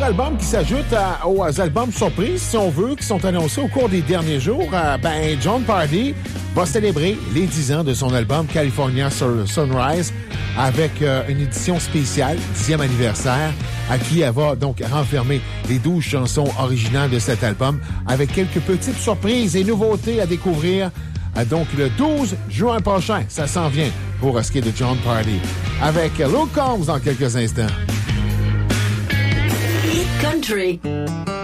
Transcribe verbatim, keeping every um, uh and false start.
album qui s'ajoute à, aux albums surprises, si on veut, qui sont annoncés au cours des derniers jours. Euh, ben, Jon Pardi va célébrer les dix ans de son album California Sunrise avec euh, une édition spéciale, dixième anniversaire, à qui elle va donc renfermer les douze chansons originales de cet album avec quelques petites surprises et nouveautés à découvrir. Euh, donc, le douze juin prochain, ça s'en vient pour ce qui est de Jon Pardi. Avec Luke Combs dans quelques instants. Country.